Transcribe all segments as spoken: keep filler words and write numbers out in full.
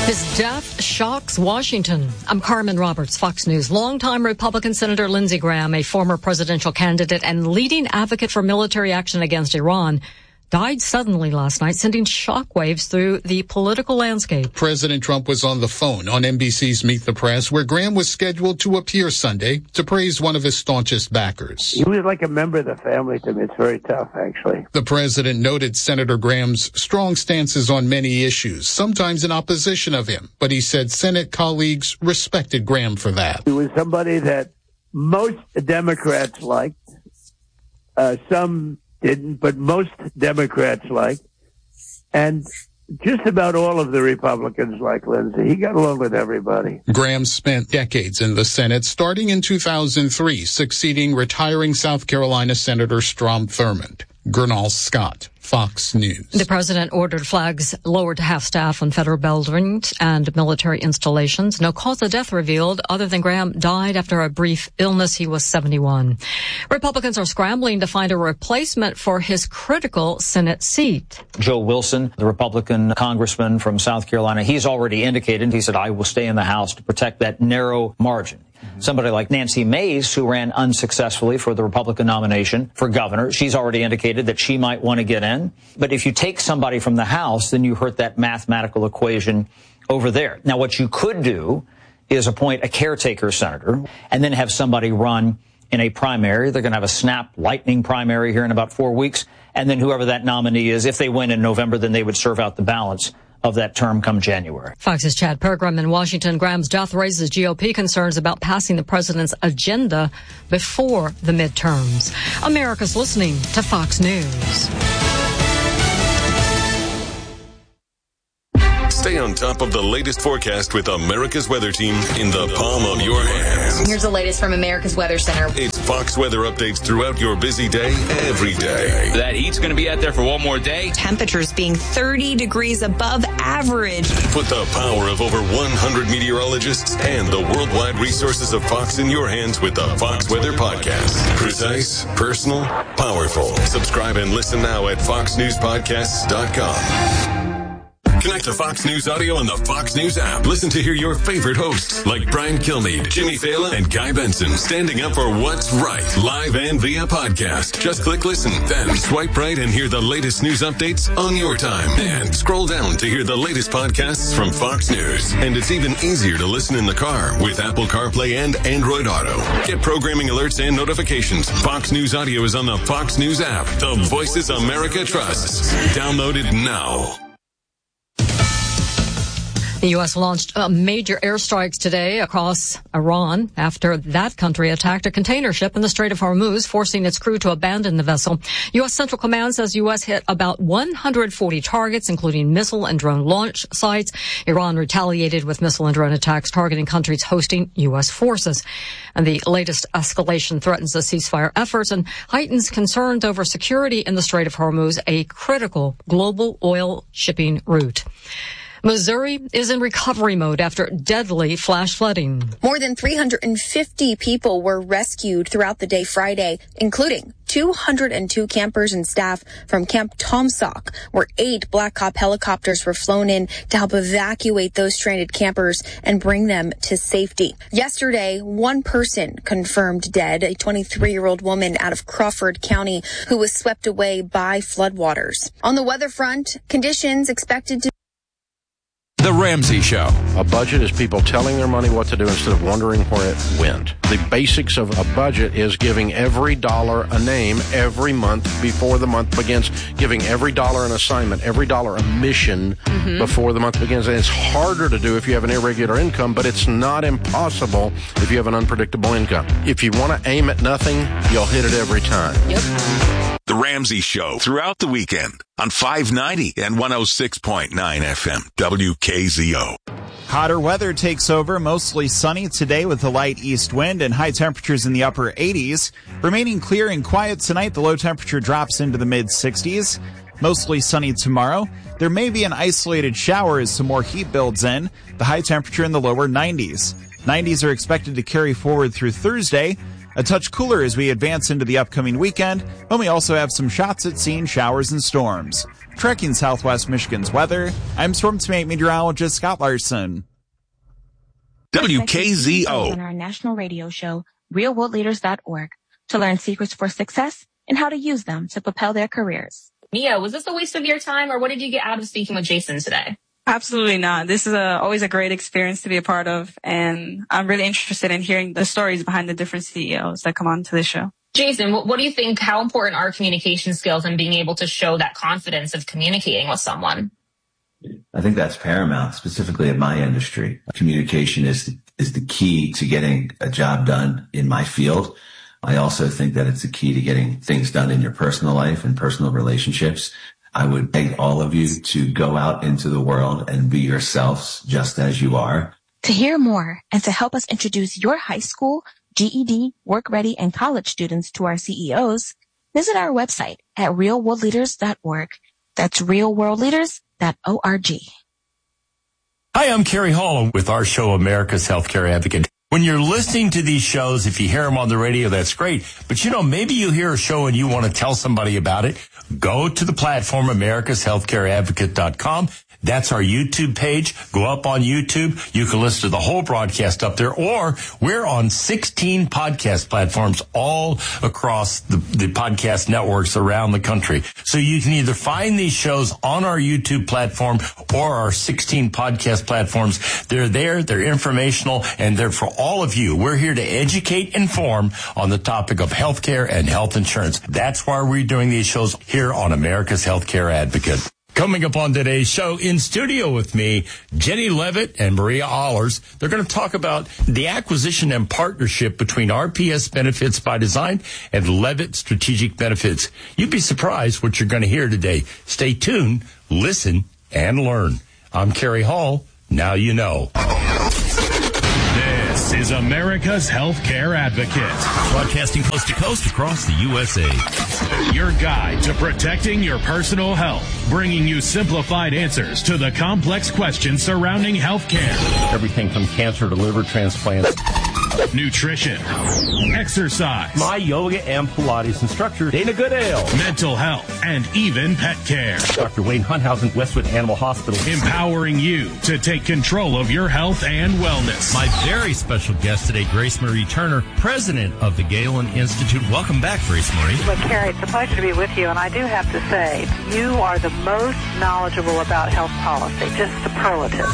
His death shocks Washington. I'm Carmen Roberts, Fox News. Longtime Republican Senator Lindsey Graham, a former presidential candidate and leading advocate for military action against Iran, died suddenly last night, sending shockwaves through the political landscape. President Trump was on the phone on N B C's Meet the Press, where Graham was scheduled to appear Sunday to praise one of his staunchest backers. He was like a member of the family to me. It's very tough, actually. The president noted Senator Graham's strong stances on many issues, sometimes in opposition of him, but he said Senate colleagues respected Graham for that. He was somebody that most Democrats liked, uh, some didn't, but most Democrats liked, and just about all of the Republicans like Lindsey. He got along with everybody. Graham spent decades in the Senate, starting in two thousand three, succeeding retiring South Carolina Senator Strom Thurmond. Gernal Scott, Fox News. The president ordered flags lowered to half staff on federal buildings and military installations. No cause of death revealed, other than Graham died after a brief illness. He was seventy-one. Republicans are scrambling to find a replacement for his critical Senate seat. Joe Wilson, the Republican congressman from South Carolina, he's already indicated, he said, I will stay in the House to protect that narrow margin. Somebody like Nancy Mace, who ran unsuccessfully for the Republican nomination for governor, she's already indicated that she might want to get in. But if you take somebody from the House, then you hurt that mathematical equation over there. Now, what you could do is appoint a caretaker senator and then have somebody run in a primary. They're going to have a snap lightning primary here in about four weeks. And then whoever that nominee is, if they win in November, then they would serve out the balance of that term come January. Fox's Chad Pergram in Washington. Graham's death raises G O P concerns about passing the president's agenda before the midterms. America's listening to Fox News. Stay on top of the latest forecast with America's Weather Team in the palm of your hands. Here's the latest from America's Weather Center. It's Fox weather updates throughout your busy day, every day. That heat's going to be out there for one more day. Temperatures being thirty degrees above average. Put the power of over one hundred meteorologists and the worldwide resources of Fox in your hands with the Fox Weather Podcast. Precise, personal, powerful. Subscribe and listen now at fox news podcasts dot com. Connect to Fox News Audio on the Fox News app. Listen to hear your favorite hosts like Brian Kilmeade, Jimmy Fallon, and Guy Benson standing up for what's right, live and via podcast. Just click listen, then swipe right and hear the latest news updates on your time. And scroll down to hear the latest podcasts from Fox News. And it's even easier to listen in the car with Apple CarPlay and Android Auto. Get programming alerts and notifications. Fox News Audio is on the Fox News app. The voices America trusts. Download it now. The U S launched uh, major airstrikes today across Iran after that country attacked a container ship in the Strait of Hormuz, forcing its crew to abandon the vessel. U S Central Command says U S hit about one hundred forty targets, including missile and drone launch sites. Iran retaliated with missile and drone attacks targeting countries hosting U S forces. And the latest escalation threatens the ceasefire efforts and heightens concerns over security in the Strait of Hormuz, a critical global oil shipping route. Missouri is in recovery mode after deadly flash flooding. More than three hundred fifty people were rescued throughout the day Friday, including two hundred two campers and staff from Camp Tomsock, where eight Black Hawk helicopters were flown in to help evacuate those stranded campers and bring them to safety. Yesterday, one person confirmed dead, a twenty-three-year-old woman out of Crawford County who was swept away by floodwaters. On the weather front, conditions expected to The Ramsey Show. A budget is people telling their money what to do instead of wondering where it went. The basics of a budget is giving every dollar a name every month before the month begins, giving every dollar an assignment, every dollar a mission mm-hmm. before the month begins. And it's harder to do if you have an irregular income, but it's not impossible if you have an unpredictable income. If you want to aim at nothing, you'll hit it every time. Yep. The Ramsey Show throughout the weekend on five ninety and one oh six point nine F M W K Z O. Hotter weather takes over, mostly sunny today with a light east wind and high temperatures in the upper eighties. Remaining clear and quiet tonight, the low temperature drops into the mid sixties. Mostly sunny tomorrow. There may be an isolated shower as some more heat builds in. The high temperature in the lower nineties. nineties are expected to carry forward through Thursday. A touch cooler as we advance into the upcoming weekend, when we also have some shots at seeing showers and storms. Tracking Southwest Michigan's weather, I'm Storm Teammate Meteorologist Scott Larson. W K Z O. On our national radio show, real world leaders dot org, to learn secrets for success and how to use them to propel their careers. Mia, was this a waste of your time, or what did you get out of speaking with Jason today? Absolutely not. This is a, always a great experience to be a part of, and I'm really interested in hearing the stories behind the different C E Os that come on to the show. Jason, what, what do you think, how important are communication skills and being able to show that confidence of communicating with someone? I think that's paramount, specifically in my industry. Communication is the, is the key to getting a job done in my field. I also think that it's the key to getting things done in your personal life and personal relationships. I would beg all of you to go out into the world and be yourselves just as you are. To hear more and to help us introduce your high school, G E D, work ready, and college students to our C E Os, visit our website at real world leaders dot org. That's real world leaders dot org. Hi, I'm Kerry Hall with our show, America's Healthcare Advocate. When you're listening to these shows, if you hear them on the radio, that's great. But, you know, maybe you hear a show and you want to tell somebody about it. Go to the platform, americas healthcare advocate dot com. That's our YouTube page. Go up on YouTube. You can listen to the whole broadcast up there. Or we're on sixteen podcast platforms all across the, the podcast networks around the country. So you can either find these shows on our YouTube platform or our sixteen podcast platforms. They're there. They're informational, and they're for all of you. We're here to educate, inform on the topic of healthcare and health insurance. That's why we're doing these shows here on America's Healthcare Advocate. Coming up on today's show, in studio with me, Jenny Levitt and Maria Allers. They're going to talk about the acquisition and partnership between R P S Benefits by Design and Levitt Strategic Benefits. You'd be surprised what you're going to hear today. Stay tuned, listen, and learn. I'm Kerry Hall. Now you know. This is America's Healthcare Advocate, broadcasting coast to coast across the U S A. Your guide to protecting your personal health, bringing you simplified answers to the complex questions surrounding healthcare. Everything from cancer to liver transplants. Nutrition, exercise, my yoga and Pilates instructor, Dana Goodale, mental health, and even pet care. Doctor Wayne Hunthausen, Westwood Animal Hospital. Empowering you to take control of your health and wellness. My very special guest today, Grace Marie Turner, president of the Galen Institute. Welcome back, Grace Marie. Well, Kerry, it's a pleasure to be with you, and I do have to say, you are the most knowledgeable about health policy, just superlative.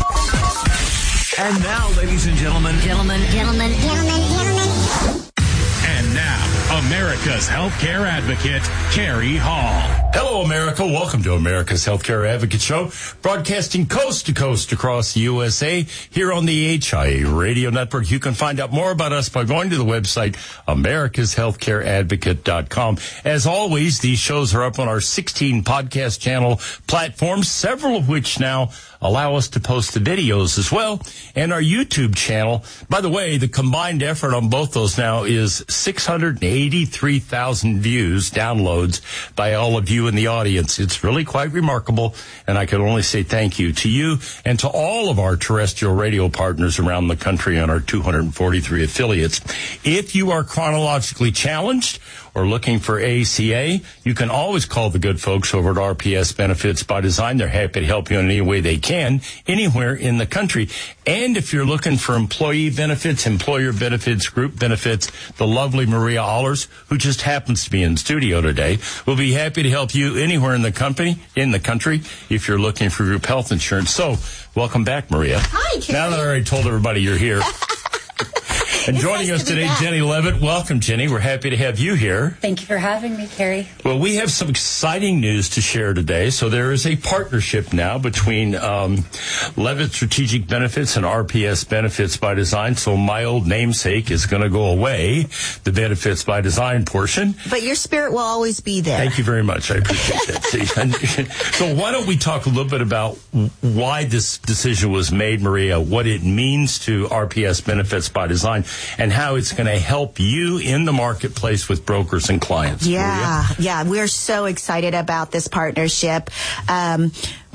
And now, ladies and gentlemen. Gentlemen, gentlemen, gentlemen, gentlemen. And now, America's Healthcare Advocate, Kerry Hall. Hello, America. Welcome to America's Healthcare Advocate Show, broadcasting coast to coast across the U S A here on the H I A Radio Network. You can find out more about us by going to the website, americas healthcare advocate dot com. As always, these shows are up on our sixteen podcast channel platforms, several of which now allow us to post the videos as well, and our YouTube channel. By the way, the combined effort on both those now is six hundred eighty-three thousand views, downloads by all of you in the audience. It's really quite remarkable, and I can only say thank you to you and to all of our terrestrial radio partners around the country and our two hundred forty-three affiliates. If you are chronologically challenged or looking for A C A, you can always call the good folks over at R P S Benefits by Design. They're happy to help you in any way they can, anywhere in the country. And if you're looking for employee benefits, employer benefits, group benefits, the lovely Maria Allers, who just happens to be in studio today, will be happy to help you anywhere in the company, in the country, if you're looking for group health insurance. So, welcome back, Maria. Hi, Kerry. Now that I already told everybody you're here. And it's joining nice us to today, Jenny Levitt. Welcome, Jenny. We're happy to have you here. Thank you for having me, Kerry. Well, we have some exciting news to share today. So there is a partnership now between um, Levitt Strategic Benefits and R P S Benefits by Design. So my old namesake is going to go away, the Benefits by Design portion. But your spirit will always be there. Thank you very much. I appreciate that. See, and, so why don't we talk a little bit about why this decision was made, Maria, what it means to R P S Benefits by Design, and how it's going to help you in the marketplace with brokers and clients. Yeah, Maria? yeah. We're so excited about this partnership. Um,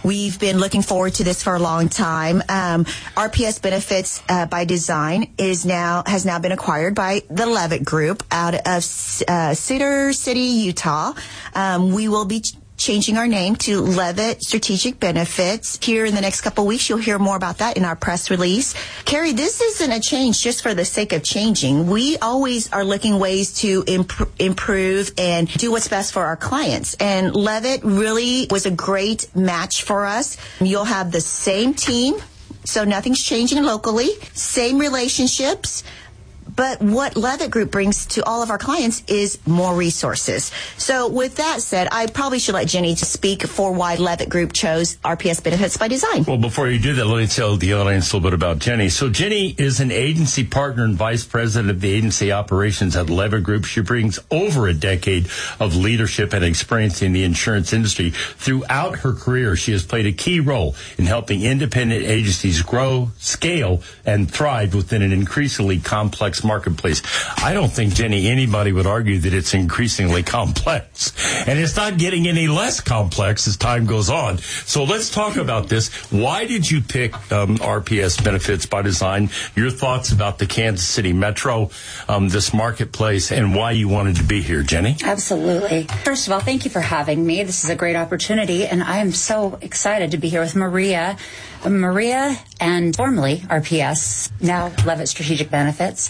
We've been looking forward to this for a long time. Um, R P S Benefits uh, by Design is now has now been acquired by the Levitt Group out of uh, Cedar City, Utah. Um, we will be ch- changing our name to Levitt Strategic Benefits. Here in the next couple of weeks, you'll hear more about that in our press release. Carrie, this isn't a change just for the sake of changing. We always are looking ways to imp- improve and do what's best for our clients. And Levitt really was a great match for us. You'll have the same team, so nothing's changing locally, same relationships. But what Levitt Group brings to all of our clients is more resources. So with that said, I probably should let Jenny to speak for why Levitt Group chose R P S Benefits by Design. Well, before you do that, let me tell the audience a little bit about Jenny. So Jenny is an agency partner and vice president of the agency operations at Levitt Group. She brings over a decade of leadership and experience in the insurance industry. Throughout her career, she has played a key role in helping independent agencies grow, scale, and thrive within an increasingly complex marketplace. I don't think, Jenny, anybody would argue that it's increasingly complex. And it's not getting any less complex as time goes on. So let's talk about this. Why did you pick um, R P S Benefits by Design? Your thoughts about the Kansas City Metro, um, this marketplace, and why you wanted to be here, Jenny? Absolutely. First of all, thank you for having me. This is a great opportunity, and I am so excited to be here with Maria. Maria, and formerly R P S, now Levitt Strategic Benefits,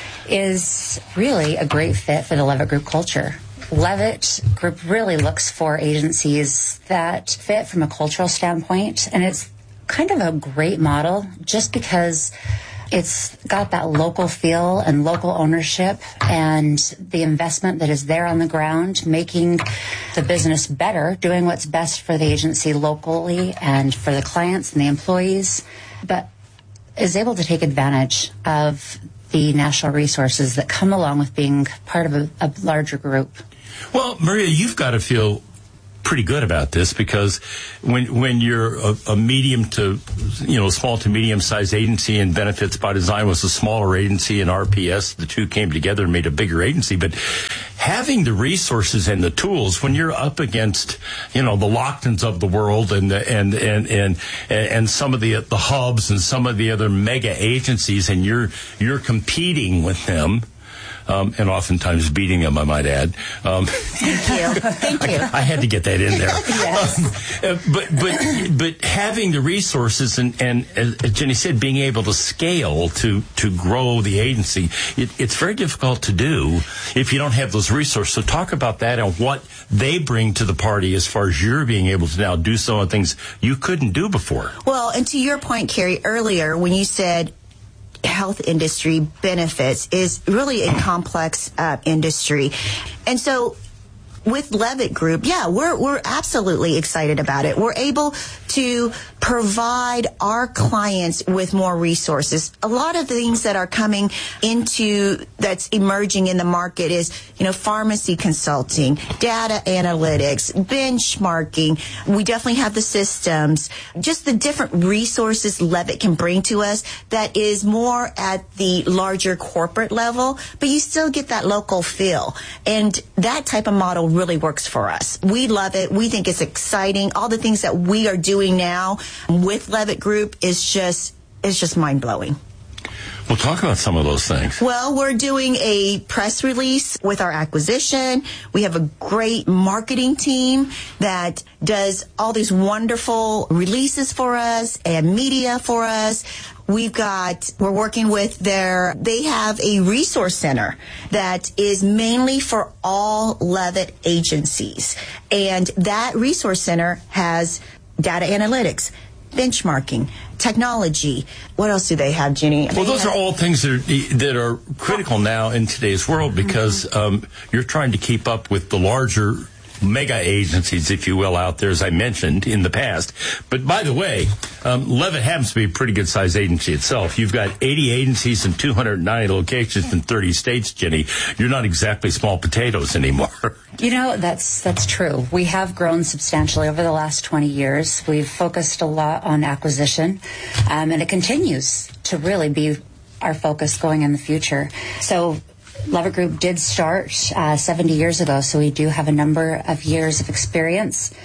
is really a great fit for the Levitt Group culture. Levitt Group really looks for agencies that fit from a cultural standpoint, and it's kind of a great model just because it's got that local feel and local ownership and the investment that is there on the ground, making the business better, doing what's best for the agency locally and for the clients and the employees, but is able to take advantage of the national resources that come along with being part of a, a larger group. Well, Maria, you've got to feel pretty good about this because when when you're a, a medium to, you know, small to medium sized agency, and Benefits by Design was a smaller agency, and R P S, the two came together and made a bigger agency. But having the resources and the tools when you're up against, you know, the Locktons of the world and the, and and and and some of the the hubs and some of the other mega agencies, and you're you're competing with them. Um, and oftentimes beating them, I might add. Um, Thank you. Thank you. I, I had to get that in there. Yes. Um, uh, but but but having the resources and, and as Jenny said, being able to scale to, to grow the agency, it, it's very difficult to do if you don't have those resources. So talk about that and what they bring to the party as far as you're being able to now do some of the things you couldn't do before. Well, and to your point, Carrie, earlier when you said health industry benefits is really a complex uh, industry. And so with Levitt Group, yeah, we're we're absolutely excited about it. We're able to provide our clients with more resources. A lot of the things that are coming into, that's emerging in the market is, you know, pharmacy consulting, data analytics, benchmarking. We definitely have the systems, just the different resources Levitt can bring to us that is more at the larger corporate level, but you still get that local feel. And that type of model really works for us. We love it. We think it's exciting. All the things that we are doing now with Levitt Group is just is just mind-blowing. Well, talk about some of those things. Well, we're doing a press release with our acquisition. We have a great marketing team that does all these wonderful releases for us and media for us. We've got, we're working with their, they have a resource center that is mainly for all Levitt agencies. And that resource center has data analytics, benchmarking, technology. What else do they have, Jenny? Well, they those have, are all things that are, that are critical now in today's world because mm-hmm. um, you're trying to keep up with the larger mega agencies, if you will, out there, as I mentioned in the past. But by the way, um, Levitt happens to be a pretty good sized agency itself. You've got eighty agencies in two hundred ninety locations in thirty states, Jenny. You're not exactly small potatoes anymore. You know, that's that's true. We have grown substantially over the last twenty years. We've focused a lot on acquisition, um, and it continues to really be our focus going in the future. So Levitt Group did start uh, seventy years ago, so we do have a number of years of experience.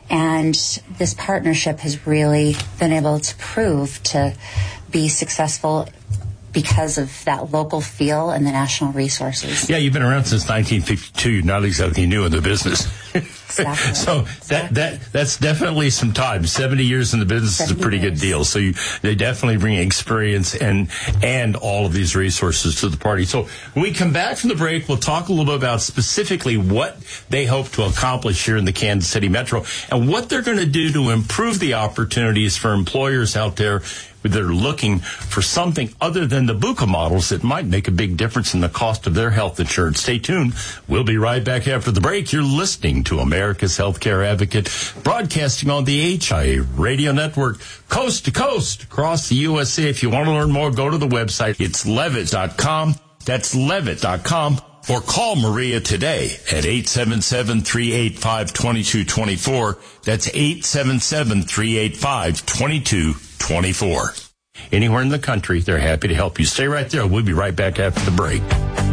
And this partnership has really been able to prove to be successful because of that local feel and the national resources. Yeah, you've been around since nineteen fifty-two. You're not exactly new in the business. Exactly. so that that that's definitely some time. Seventy years in the business is a pretty years. good deal. So you, they definitely bring experience and and all of these resources to the party. So when we come back from the break, we'll talk a little bit about specifically what they hope to accomplish here in the Kansas City Metro and what they're going to do to improve the opportunities for employers out there that are looking for something other than the B U C A models that might make a big difference in the cost of their health insurance. Stay tuned. We'll be right back after the break. You're listening to America's Healthcare Advocate, broadcasting on the H I A Radio Network, coast to coast across the U S A. If you want to learn more, go to the website. It's levitt dot com. That's levitt dot com. Or call Maria today at eight seven seven, three eight five, two two two four. That's eight seven seven, three eight five, two two two four. Anywhere in the country, they're happy to help you. Stay right there. We'll be right back after the break.